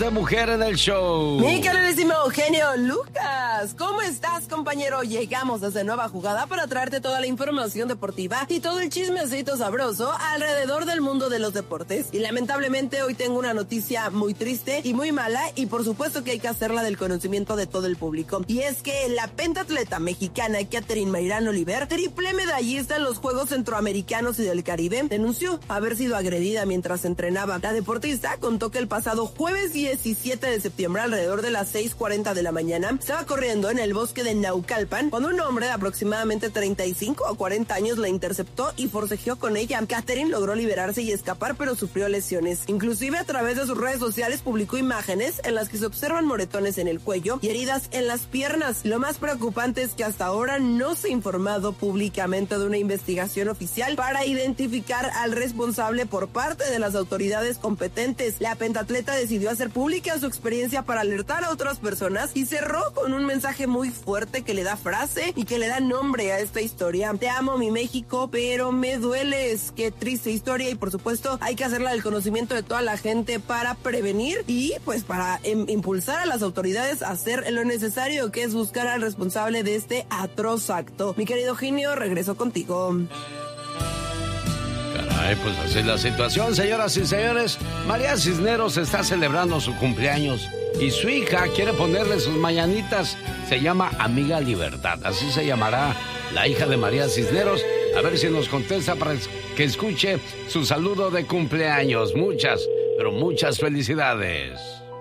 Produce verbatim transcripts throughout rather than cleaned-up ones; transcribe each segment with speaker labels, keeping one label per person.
Speaker 1: de mujer en el show.
Speaker 2: Mi queridísimo Eugenio Lucas, ¿cómo estás, compañero? Llegamos desde Nueva Jugada para traerte toda la información deportiva y todo el chismecito sabroso alrededor del mundo de los deportes. Y lamentablemente hoy tengo una noticia muy triste y muy mala, y por supuesto que hay que hacerla del conocimiento de todo el público. Y es que la pentatleta mexicana Katherine Mayrán Oliver, triple medallista en los Juegos Centroamericanos y del Caribe, denunció haber sido agredida mientras entrenaba. La deportista contó que el pasado jueves diecisiete de septiembre, alrededor de las seis cuarenta de la mañana, estaba corriendo en el bosque de Naucalpan cuando un hombre de aproximadamente treinta y cinco o cuarenta años la interceptó y forcejeó con ella. Katherine logró liberarse y escapar, pero sufrió lesiones. Inclusive a través de sus redes sociales publicó imágenes en las que se observan moretones en el cuello y heridas en las piernas. Lo más preocupante es que hasta ahora no se ha informado públicamente de una investigación oficial para identificar al responsable por parte de las autoridades competentes. La pentatleta decidió hacer pública su experiencia para alertar a otras personas y cerró con un mensaje muy fuerte que le da frase y que le da nombre a esta historia. Te amo, mi México, pero me dueles. Qué triste historia, y por supuesto hay que hacerla del conocimiento de toda la gente para prevenir y pues para em, impulsar a las autoridades a hacer lo necesario, que es buscar al responsable de este atroz acto. Mi querido Eugenio, regreso contigo.
Speaker 1: Caray, pues así es la situación, señoras y señores. María Cisneros está celebrando su cumpleaños y su hija quiere ponerle sus mañanitas. Se llama Amiga Libertad, así se llamará la hija de María Cisneros. A ver si nos contesta para que escuche su saludo de cumpleaños. Muchas, pero muchas felicidades.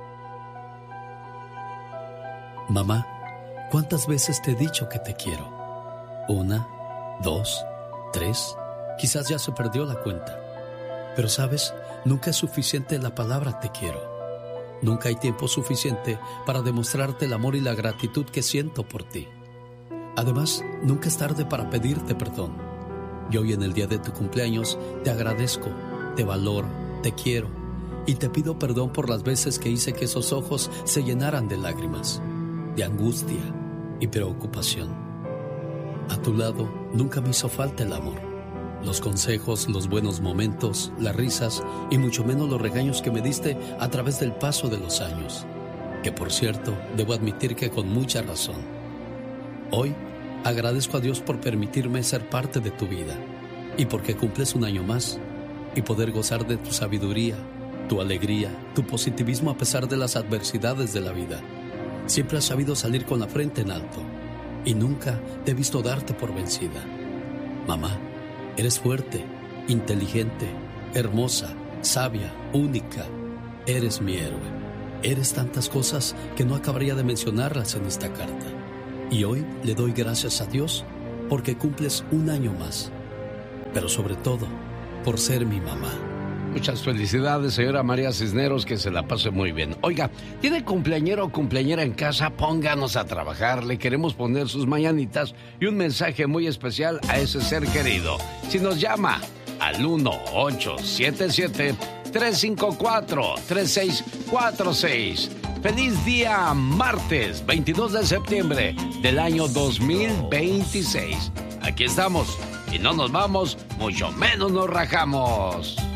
Speaker 3: Mamá, ¿cuántas veces te he dicho que te quiero? Una, dos, tres, quizás ya se perdió la cuenta. Pero sabes, nunca es suficiente la palabra te quiero. Nunca hay tiempo suficiente para demostrarte el amor y la gratitud que siento por ti. Además, nunca es tarde para pedirte perdón. Y hoy, en el día de tu cumpleaños, te agradezco, te valoro, te quiero y te pido perdón por las veces que hice que esos ojos se llenaran de lágrimas, de angustia y preocupación. A tu lado nunca me hizo falta el amor, los consejos, los buenos momentos, las risas y mucho menos los regaños que me diste a través del paso de los años, que por cierto, debo admitir que con mucha razón. Hoy agradezco a Dios por permitirme ser parte de tu vida y porque cumples un año más y poder gozar de tu sabiduría, tu alegría, tu positivismo a pesar de las adversidades de la vida. Siempre has sabido salir con la frente en alto y nunca te he visto darte por vencida. Mamá, eres fuerte, inteligente, hermosa, sabia, única. Eres mi héroe. Eres tantas cosas que no acabaría de mencionarlas en esta carta. Y hoy le doy gracias a Dios porque cumples un año más. Pero sobre todo, por ser mi mamá.
Speaker 1: Muchas felicidades, señora María Cisneros, que se la pase muy bien. Oiga, ¿tiene cumpleañero o cumpleañera en casa? Pónganos a trabajar, le queremos poner sus mañanitas y un mensaje muy especial a ese ser querido. Si nos llama al uno ocho siete siete, tres cinco cuatro, tres seis cuatro seis. Feliz día martes veintidós de septiembre del año dos mil veintiséis. Aquí estamos y no nos vamos, mucho menos nos rajamos.